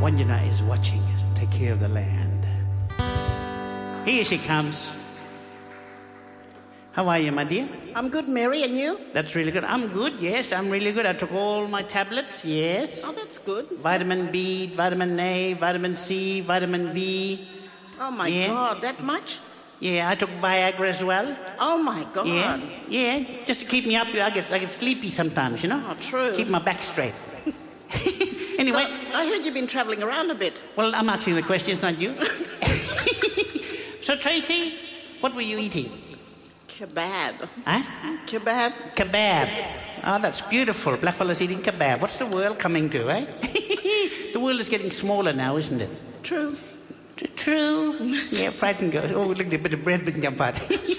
Wandjana is watching. Take care of the land. Here she comes. How are you, my dear? I'm good, Mary, and you? That's really good. I'm good, yes, I'm really good. I took all my tablets, yes. Oh, that's good. Vitamin B, vitamin A, vitamin C, vitamin V. Oh, my God, that much? Yeah, I took Viagra as well. Oh, my God. Yeah, just to keep me up. I get sleepy sometimes, you know? Oh, true. Keep my back straight. Anyway. So, I heard you've been travelling around a bit. Well, I'm asking the questions, not you. So, Tracy, what were you eating? Kebab. Huh? Kebab. Kebab. Oh, that's beautiful. Blackfellas eating kebab. What's the world coming to, eh? The world is getting smaller now, isn't it? True. True. Yeah, frightened girl. Oh, look at a bit of bread we can jump out.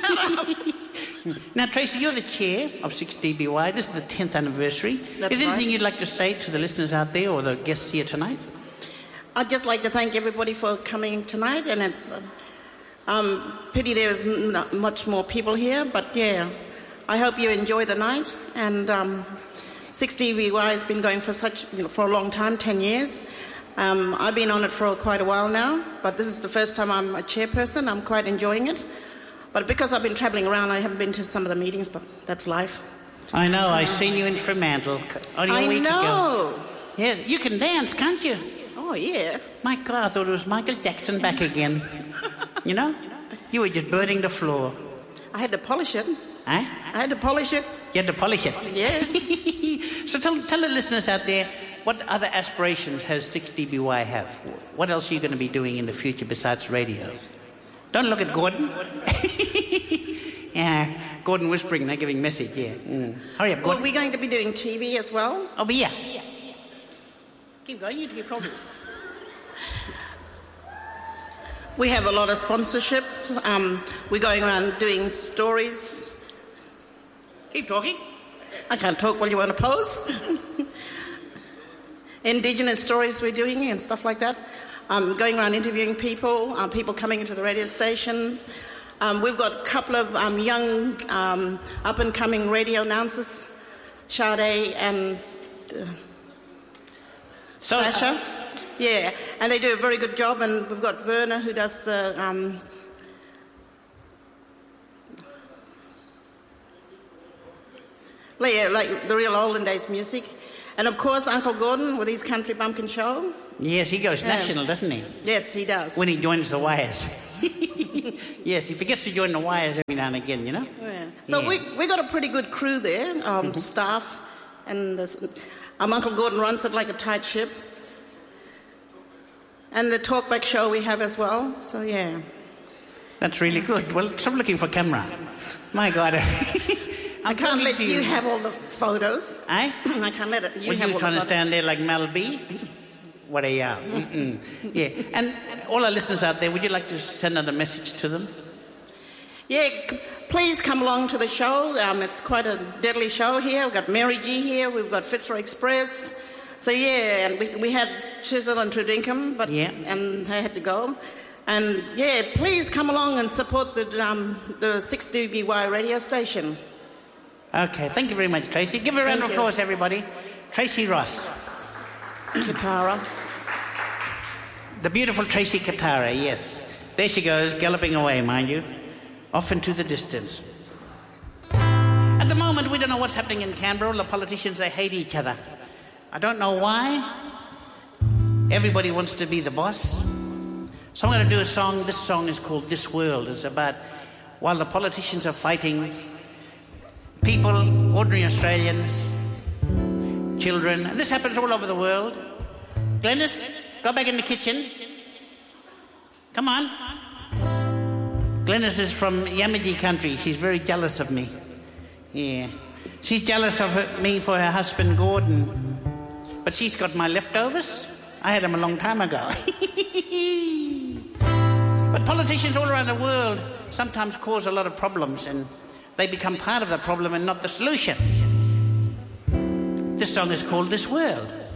Now, Tracy, you're the chair of 6DBY. This is the 10th anniversary. That's is there anything right. you'd like to say to the listeners out there or the guests here tonight? I'd just like to thank everybody for coming tonight, and it's pity there's not much more people here, but yeah, I hope you enjoy the night. And 6DBY has been going for for a long time, 10 years. I've been on it for quite a while now, but this is the first time I'm a chairperson. I'm quite enjoying it. But because I've been travelling around, I haven't been to some of the meetings, but that's life. I know, I seen you in Fremantle only a week ago. I know. Yeah, you can dance, can't you? Oh, yeah. My God, I thought it was Michael Jackson back again. You know? You were just burning the floor. I had to polish it. Huh? I had to polish it. You had to polish it? Yeah. So tell the listeners out there, what other aspirations has 6DBY have? What else are you going to be doing in the future besides radio? Don't look at Gordon. Yeah, Gordon whispering, they're giving message, yeah. Hurry up, Gordon. Well, we're going to be doing TV as well. Oh, but yeah. Keep going, you keep probably. We have a lot of sponsorship. We're going around doing stories. Keep talking. I can't talk while you want to pose. Indigenous stories we're doing and stuff like that. Going around interviewing people, people coming into the radio stations. We've got a couple of young up-and-coming radio announcers, Sade and Sasha. Yeah, and they do a very good job, and we've got Werner who does the... like the real olden days music. And of course, Uncle Gordon with his Country Bumpkin Show. Yes, he goes national, doesn't he? Yes, he does. When he joins the Wires. Yes, he forgets to join the Wires every now and again, you know? Yeah. So we got a pretty good crew there, staff, and Uncle Gordon runs it like a tight ship. And the talkback show we have as well, so yeah. That's really good. Well, stop looking for camera. My God. I can't let you have all the photos. Eh? I can't let it. Were you trying to stand there like Mel B? What are you? Yeah. And all our listeners out there, would you like to send out a message to them? Yeah, please come along to the show. It's quite a deadly show here. We've got Mary G here. We've got Fitzroy Express. So yeah, and we had Chisel and Trudinkum, and they had to go. And yeah, please come along and support the 6DBY radio station. Okay, thank you very much, Tracy. Give her a round of applause, everybody. Tracy Ross. Katara. The beautiful Tracy Katara, yes. There she goes, galloping away, mind you. Off into the distance. At the moment, we don't know what's happening in Canberra. All the politicians, they hate each other. I don't know why. Everybody wants to be the boss. So I'm going to do a song. This song is called This World. It's about while the politicians are fighting, people, ordinary Australians, children. And this happens all over the world. Glennis, go back in the kitchen. Come on. Glennis is from Yamaji country. She's very jealous of me. Yeah. She's jealous of me for her husband, Gordon. But she's got my leftovers. I had them a long time ago. But politicians all around the world sometimes cause a lot of problems, and they become part of the problem and not the solution. This song is called This World.